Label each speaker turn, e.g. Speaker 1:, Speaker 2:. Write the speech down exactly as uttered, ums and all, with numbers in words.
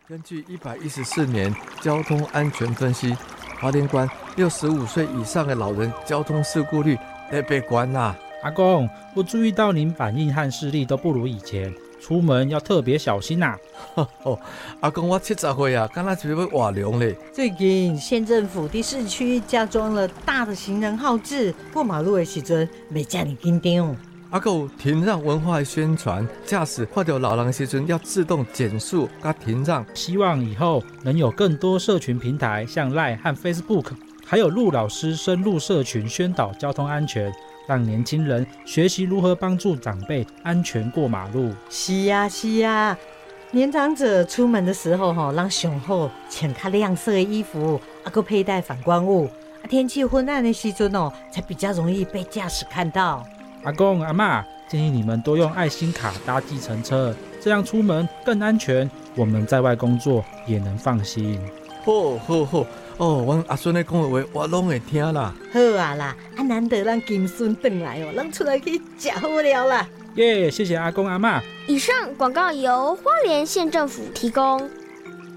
Speaker 1: 根据一百一十四年交通安全分析，花莲县六十五岁以上的老人交通事故率特别高啦。
Speaker 2: 阿公，我注意到您反应和视力都不如以前，出门要特别小心呐、
Speaker 1: 啊哦。阿公，我七十岁啊，敢若是要活龙咧。
Speaker 3: 最近县政府在市区加装了大的行人号志，过马路的时阵袂这么紧张。
Speaker 1: 还有停让文化的宣传，驾驶看到老人的时阵要自动减速加停让。
Speaker 2: 希望以后能有更多社群平台，像 LINE 和 Facebook， 还有陆老师深入社群宣导交通安全，让年轻人学习如何帮助长辈安全过马路。
Speaker 3: 是啊是啊，年长者出门的时候吼，让上好穿较亮色的衣服，还有佩戴反光物。天气昏暗的时阵哦，才比较容易被驾驶看到。
Speaker 2: 阿公阿嬷，建议你们多用爱心卡搭计程车，这样出门更安全，我们在外工作也能放心。
Speaker 1: 好好好，哦，阮阿孙咧讲的话，我拢会听啦。
Speaker 3: 好啊啦，啊难得咱金孙回来哦，咱出来去吃好料啦。
Speaker 2: 耶、yeah, 谢谢阿公阿嬷。
Speaker 4: 以上广告由花莲县政府提供。